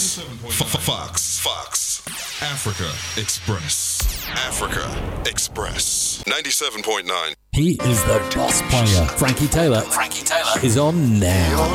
Fox. Africa Express. Africa Express. 97.9. He is the boss player. Frankie Taylor is on now.